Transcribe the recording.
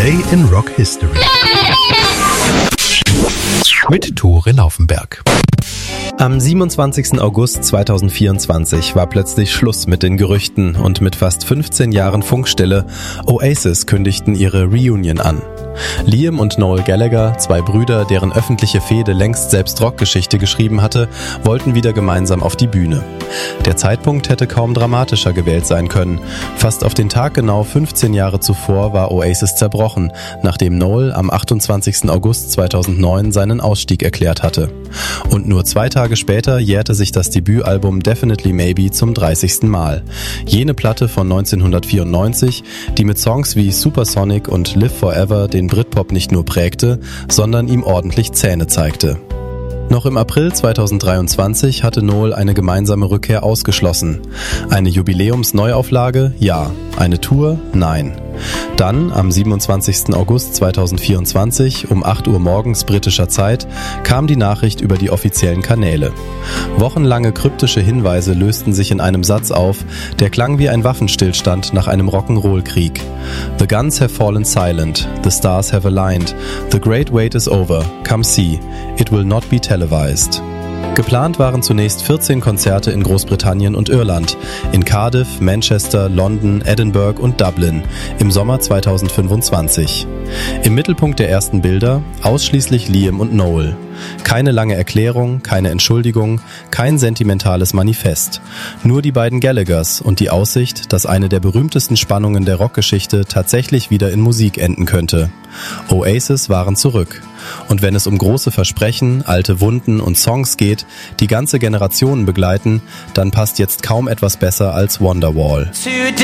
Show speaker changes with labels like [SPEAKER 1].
[SPEAKER 1] Today in Rock History mit Tore Laufenberg.
[SPEAKER 2] Am 27. August 2024 war plötzlich Schluss mit den Gerüchten und mit fast 15 Jahren Funkstille Oasis kündigten ihre Reunion an. Liam und Noel Gallagher, zwei Brüder, deren öffentliche Fehde längst selbst Rockgeschichte geschrieben hatte, wollten wieder gemeinsam auf die Bühne. Der Zeitpunkt hätte kaum dramatischer gewählt sein können. Fast auf den Tag genau 15 Jahre zuvor war Oasis zerbrochen, nachdem Noel am 28. August 2009 seinen Ausstieg erklärt hatte. Und nur 2 Tage später jährte sich das Debütalbum Definitely Maybe zum 30. Mal. Jene Platte von 1994, die mit Songs wie Supersonic und Live Forever den Britpop nicht nur prägte, sondern ihm ordentlich Zähne zeigte. Noch im April 2023 hatte Noel eine gemeinsame Rückkehr ausgeschlossen. Eine Jubiläumsneuauflage? Ja. Eine Tour? Nein. Dann, am 27. August 2024 um 8 Uhr morgens britischer Zeit, kam die Nachricht über die offiziellen Kanäle. Wochenlange kryptische Hinweise lösten sich in einem Satz auf, der klang wie ein Waffenstillstand nach einem Rock'n'Roll-Krieg. The guns have fallen silent, the stars have aligned, the great wait is over, come see, it will not be televised. Geplant waren zunächst 14 Konzerte in Großbritannien und Irland, in Cardiff, Manchester, London, Edinburgh und Dublin im Sommer 2025. Im Mittelpunkt der ersten Bilder ausschließlich Liam und Noel. Keine lange Erklärung, keine Entschuldigung, kein sentimentales Manifest. Nur die beiden Gallaghers und die Aussicht, dass eine der berühmtesten Spannungen der Rockgeschichte tatsächlich wieder in Musik enden könnte. Oasis waren zurück. Und wenn es um große Versprechen, alte Wunden und Songs geht, die ganze Generationen begleiten, dann passt jetzt kaum etwas besser als Wonderwall.